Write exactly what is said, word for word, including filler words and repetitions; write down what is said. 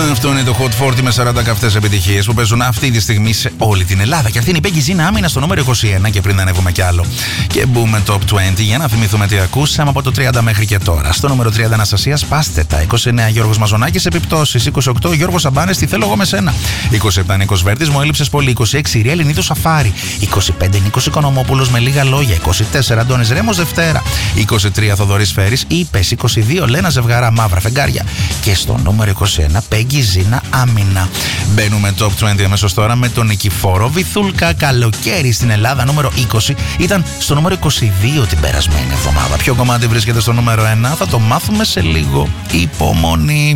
Αυτό είναι το Hot σαράντα με σαράντα καυτές επιτυχίες που παίζουν αυτή τη στιγμή σε όλη την Ελλάδα. Και αυτή είναι η Peggy Zina Άμυνα στο νούμερο είκοσι ένα. Και πριν ανέβουμε κι άλλο και μπούμε top είκοσι για να θυμηθούμε τι ακούσαμε από το τριάντα μέχρι και τώρα. Στο νούμερο τριάντα Αναστασία Πάστε τα. είκοσι εννέα Γιώργος Μαζονάκης Επιπτώσεις. είκοσι οκτώ Γιώργος Σαμπάνες Τι θέλω εγώ με σένα. είκοσι επτά Νίκος Βέρτης Μου έλειψες πολύ. είκοσι έξι Ριέλ Νίδος Σαφάρι. είκοσι πέντε Νίκος Οικονομόπουλος Με λίγα λόγια. είκοσι τέσσερα Αντώνης Ρέμος Δευτέρα. είκοσι τρία Θοδωρής Φέρης Είπες. είκοσι δύο Λένα Ζευγαρά Μαύρα Φεγγάρια. Και στο νούμερο είκοσι ένα Peggy Zina Άμυνα. Μπαίνουμε top είκοσι αμέσως τώρα με τον Νικηφόρο Βυθούλκα. Καλοκαίρι στην Ελλάδα νούμερο είκοσι. Ήταν στο νούμερο είκοσι δύο την περασμένη εβδομάδα. Ποιο κομμάτι βρίσκεται στο νούμερο ένα θα το μάθουμε σε λίγο. Υπομονή.